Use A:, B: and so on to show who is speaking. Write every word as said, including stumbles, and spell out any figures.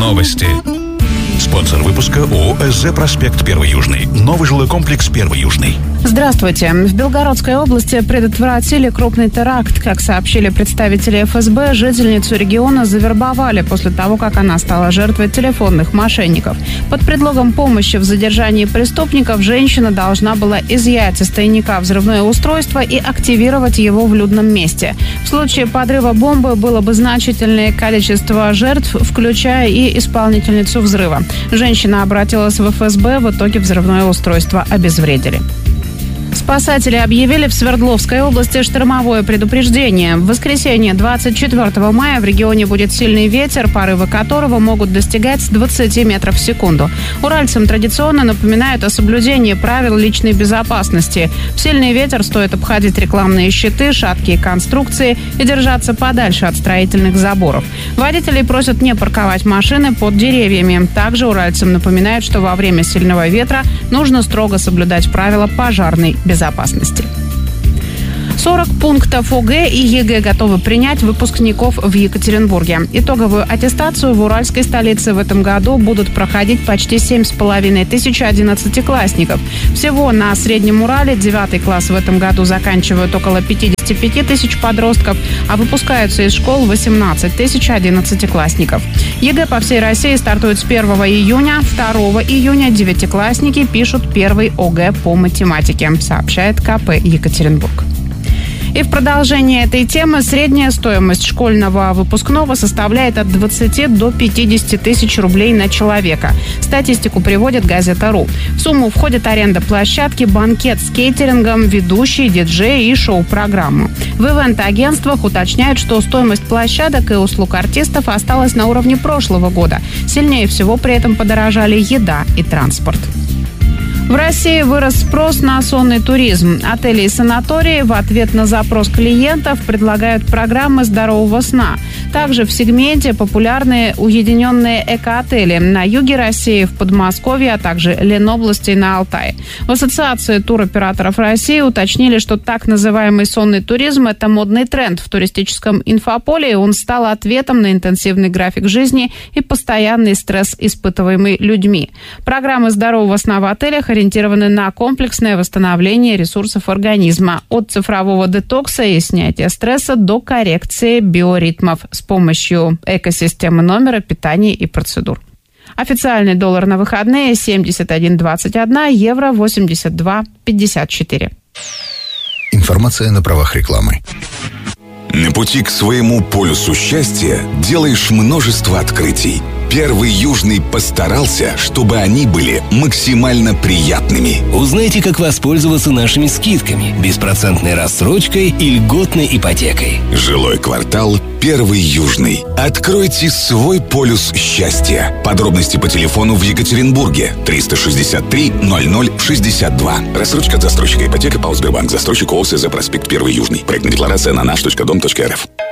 A: Новости. Спонсор выпуска ООО «СЗ Проспект Первый Южный». Новый жилой комплекс Первый Южный.
B: Здравствуйте. В Белгородской области предотвратили крупный теракт. Как сообщили представители эф эс бэ, жительницу региона завербовали после того, как она стала жертвой телефонных мошенников. Под предлогом помощи в задержании преступников женщина должна была изъять из тайника взрывное устройство и активировать его в людном месте. В случае подрыва бомбы было бы значительное количество жертв, включая и исполнительницу взрыва. Женщина обратилась в эф эс бэ, в итоге взрывное устройство обезвредили. Спасатели объявили в Свердловской области штормовое предупреждение. В воскресенье двадцать четвёртого мая в регионе будет сильный ветер, порывы которого могут достигать двадцати метров в секунду. Уральцам традиционно напоминают о соблюдении правил личной безопасности. В сильный ветер стоит обходить рекламные щиты, шаткие конструкции и держаться подальше от строительных заборов. Водителей просят не парковать машины под деревьями. Также уральцам напоминают, что во время сильного ветра нужно строго соблюдать правила пожарной безопасности. сорок пунктов о гэ и е гэ готовы принять выпускников в Екатеринбурге. Итоговую аттестацию в уральской столице в этом году будут проходить почти семь с половиной тысяч одиннадцатиклассников. Всего на Среднем Урале девятый класс в этом году заканчивают около пятьдесят пять тысяч подростков, а выпускаются из школ восемнадцать тысяч одиннадцатиклассников. е гэ по всей России стартует с первого июня. второго июня девятиклассники пишут первый о гэ по математике, сообщает ка пэ Екатеринбург. И в продолжение этой темы средняя стоимость школьного выпускного составляет от двадцати до пятидесяти тысяч рублей на человека. Статистику приводит газета РУ. В сумму входит аренда площадки, банкет с кейтерингом, ведущий, диджей и шоу-программу. В ивент-агентствах уточняют, что стоимость площадок и услуг артистов осталась на уровне прошлого года. Сильнее всего при этом подорожали еда и транспорт. В России вырос спрос на сонный туризм. Отели и санатории в ответ на запрос клиентов предлагают программы здорового сна. Также в сегменте популярны уединенные эко-отели на юге России, в Подмосковье, а также Ленобласти и на Алтае. В Ассоциации туроператоров России уточнили, что так называемый сонный туризм – это модный тренд в туристическом инфополе, и он стал ответом на интенсивный график жизни и постоянный стресс, испытываемый людьми. Программы здорового сна в отелях ориентированы на комплексное восстановление ресурсов организма, от цифрового детокса и снятия стресса до коррекции биоритмов с помощью экосистемы номера, питания и процедур. Официальный доллар на выходные семьдесят один двадцать один, евро восемьдесят два пятьдесят четыре.
C: Информация на правах рекламы.
D: На пути к своему полюсу счастья делаешь множество открытий. Первый Южный постарался, чтобы они были максимально приятными.
E: Узнайте, как воспользоваться нашими скидками, беспроцентной рассрочкой и льготной ипотекой.
D: Жилой квартал Первый Южный. Откройте свой полюс счастья. Подробности по телефону в Екатеринбурге триста шестьдесят три ноль ноль шестьдесят два. Рассрочка от застройщика ипотека ПАО Сбербанк. Застройщик ООО «СЗ Проспект Первый Южный». Проектная декларация на наш точка дом точка эр эф.